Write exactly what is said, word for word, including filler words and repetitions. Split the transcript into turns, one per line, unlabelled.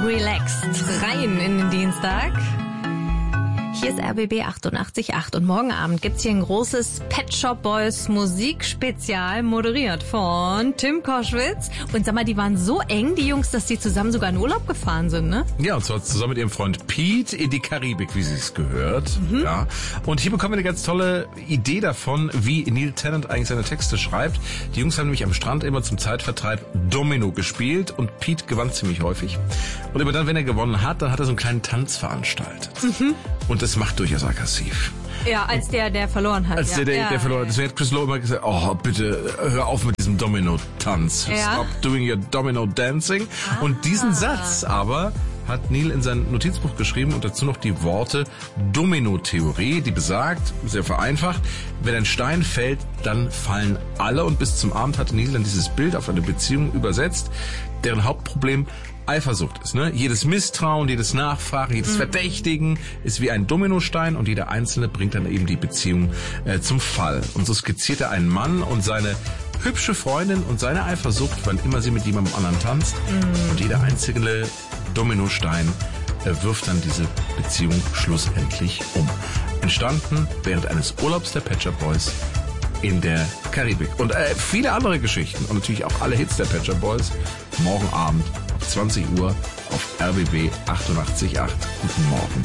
relaxed rein in den Dienstag. Hier ist R B B achtundachtzig Komma acht und morgen Abend gibt's hier ein großes Pet Shop Boys Musikspezial, moderiert von Tim Koschwitz. Und sag mal, die waren so eng, die Jungs, dass die zusammen sogar in Urlaub gefahren sind, ne?
Ja, und zwar zusammen mit ihrem Freund Pete in die Karibik, wie sie es gehört. Mhm. Ja. Und hier bekommen wir eine ganz tolle Idee davon, wie Neil Tennant eigentlich seine Texte schreibt. Die Jungs haben nämlich am Strand immer zum Zeitvertreib Domino gespielt und Pete gewann ziemlich häufig. Und immer dann, wenn er gewonnen hat, dann hat er so einen kleinen Tanz veranstaltet. Mhm. Und das macht durchaus aggressiv.
Ja, als der, der verloren hat.
Als
ja.
der, der,
ja,
der verloren hat. Deswegen hat Chris Lowe immer gesagt, oh, bitte, hör auf mit diesem Domino-Tanz.
Ja.
Stop doing your Domino-Dancing. Ah. Und diesen Satz aber hat Neil in sein Notizbuch geschrieben und dazu noch die Worte Domino-Theorie, die besagt, sehr vereinfacht, wenn ein Stein fällt, dann fallen alle. Und bis zum Abend hat Neil dann dieses Bild auf eine Beziehung übersetzt, deren Hauptproblem Eifersucht ist, ne? Jedes Misstrauen, jedes Nachfragen, jedes mhm. Verdächtigen ist wie ein Dominostein und jeder Einzelne bringt dann eben die Beziehung äh, zum Fall. Und so skizziert er einen Mann und seine hübsche Freundin und seine Eifersucht, wann immer sie mit jemandem anderen tanzt. Mhm. Und jeder einzelne Dominostein äh, wirft dann diese Beziehung schlussendlich um. Entstanden während eines Urlaubs der Pet Shop Boys in der Karibik. Und äh, viele andere Geschichten und natürlich auch alle Hits der Pet Shop Boys morgen Abend zwanzig Uhr auf R B B achtundachtzig Komma acht. Guten Morgen.